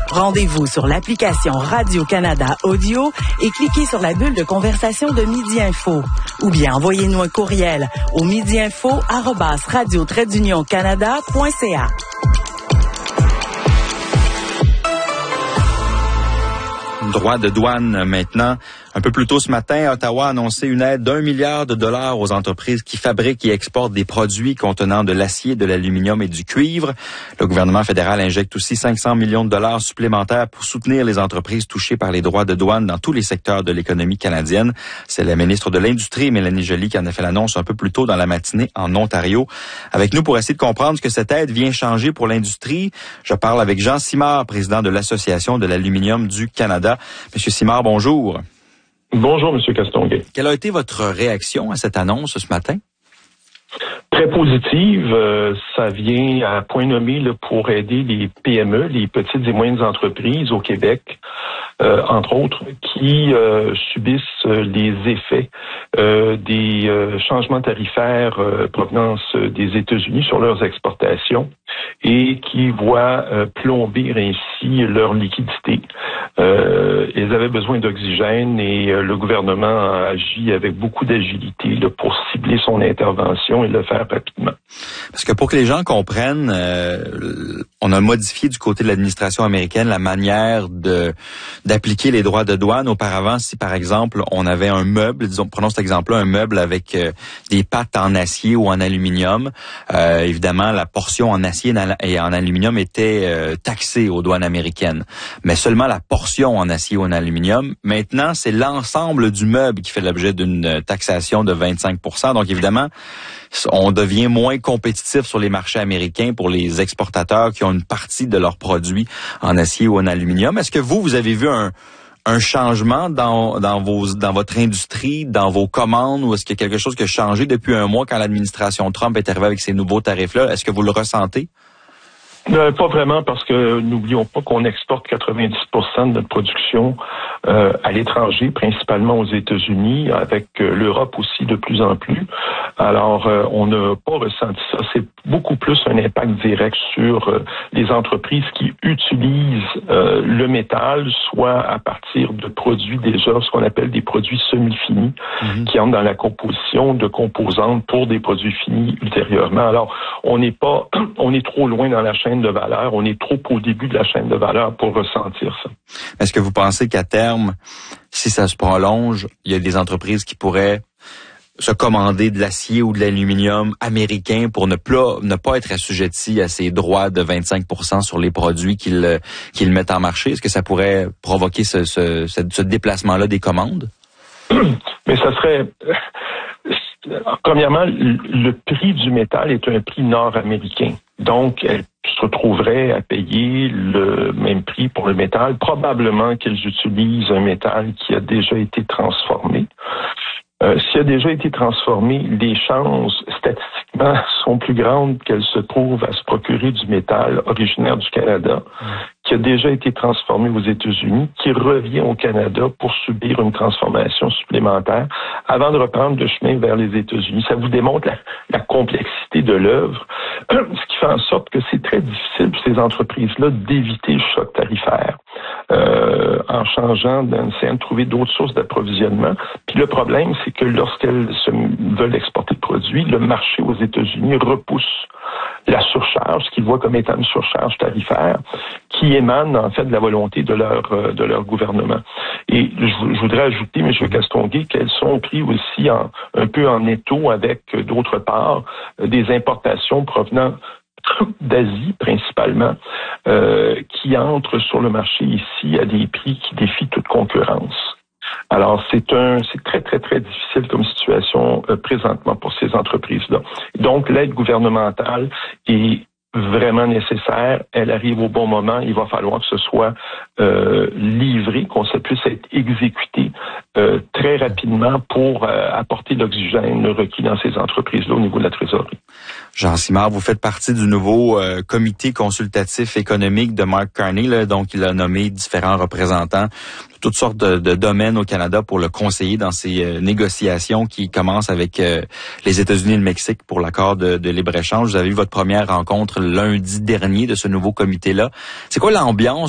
Rendez-vous sur l'application Radio-Canada Audio et cliquez sur la bulle de conversation de Midi Info. Ou bien envoyez-nous un courriel au midiinfo@radio-canada.ca. Droit de douane maintenant. Un peu plus tôt ce matin, Ottawa a annoncé une aide d'1 milliard de dollars aux entreprises qui fabriquent et exportent des produits contenant de l'acier, de l'aluminium et du cuivre. Le gouvernement fédéral injecte aussi 500 millions de dollars supplémentaires pour soutenir les entreprises touchées par les droits de douane dans tous les secteurs de l'économie canadienne. C'est la ministre de l'Industrie, Mélanie Joly, qui en a fait l'annonce un peu plus tôt dans la matinée en Ontario. Avec nous pour essayer de comprendre ce que cette aide vient changer pour l'industrie, je parle avec Jean Simard, président de l'Association de l'aluminium du Canada. Monsieur Simard, bonjour. Bonjour, M. Castonguay. Quelle a été votre réaction à cette annonce ce matin? Très positive. Ça vient à point nommé pour aider les PME, les petites et moyennes entreprises au Québec, entre autres, qui subissent les effets des changements tarifaires provenance des États-Unis sur leurs exportations et qui voient plomber ainsi leur liquidité. Ils avaient besoin d'oxygène et le gouvernement a agi avec beaucoup d'agilité pour cibler son intervention et le faire rapidement. Parce que pour que les gens comprennent, on a modifié du côté de l'administration américaine la manière d'appliquer les droits de douane. Auparavant, si par exemple on avait un meuble, prenons cet exemple-là, un meuble avec des pattes en acier ou en aluminium, évidemment la portion en acier et en aluminium était taxée aux douanes américaines. Mais seulement la portion en acier ou en aluminium. Maintenant, c'est l'ensemble du meuble qui fait l'objet d'une taxation de 25%. Donc évidemment, on devient moins compétitif sur les marchés américains pour les exportateurs qui ont une partie de leurs produits en acier ou en aluminium. Est-ce que vous avez vu un changement dans votre industrie, dans vos commandes, ou est-ce qu'il y a quelque chose qui a changé depuis un mois quand l'administration Trump est arrivée avec ces nouveaux tarifs-là? Est-ce que vous le ressentez? Pas vraiment, parce que n'oublions pas qu'on exporte 90% de notre production à l'étranger, principalement aux États-Unis, avec l'Europe aussi de plus en plus. Alors, on n'a pas ressenti ça. C'est beaucoup plus un impact direct sur les entreprises qui utilisent le métal, soit à partir de produits déjà, ce qu'on appelle des produits semi-finis, qui entrent dans la composition de composantes pour des produits finis ultérieurement. Alors, on est trop loin dans la chaîne de valeur, on est trop au début de la chaîne de valeur pour ressentir ça. Est-ce que vous pensez qu'à terme, si ça se prolonge, il y a des entreprises qui pourraient se commander de l'acier ou de l'aluminium américain pour ne pas être assujettis à ces droits de 25% sur les produits qu'ils mettent en marché? Est-ce que ça pourrait provoquer ce déplacement-là des commandes? Mais ça serait... Premièrement, le prix du métal est un prix nord-américain. Donc, elle se retrouverait à payer le même prix pour le métal. Probablement qu'elles utilisent un métal qui a déjà été transformé. S'il a déjà été transformé, les chances statistiquement sont plus grandes qu'elle se trouve à se procurer du métal originaire du Canada, qui a déjà été transformé aux États-Unis, qui revient au Canada pour subir une transformation supplémentaire avant de reprendre le chemin vers les États-Unis. Ça vous démontre la complexité de l'œuvre, ce qui fait en sorte que c'est très difficile pour ces entreprises-là d'éviter le choc tarifaire en changeant, en essayant de trouver d'autres sources d'approvisionnement. Puis le problème, c'est que lorsqu'elles veulent exporter le produit, le marché aux États-Unis repousse la surcharge, ce qu'ils voient comme étant une surcharge tarifaire, qui émane en fait de la volonté de leur gouvernement. Et je voudrais ajouter, M. Castonguay, qu'elles sont prises aussi un peu en étau avec, d'autre part, des importations provenant d'Asie principalement, qui entrent sur le marché ici à des prix qui défient toute concurrence. Alors, c'est très, très, très difficile comme situation présentement pour ces entreprises-là. Donc, l'aide gouvernementale est vraiment nécessaire. Elle arrive au bon moment. Il va falloir que ce soit livré, qu'on puisse être exécuté très rapidement pour apporter l'oxygène requis dans ces entreprises-là au niveau de la trésorerie. Jean Simard, vous faites partie du nouveau comité consultatif économique de Mark Carney, là, donc il a nommé différents représentants de toutes sortes de domaines au Canada pour le conseiller dans ces négociations qui commencent avec les États-Unis et le Mexique pour l'accord de libre-échange. Vous avez eu votre première rencontre lundi dernier de ce nouveau comité-là. C'est quoi l'ambiance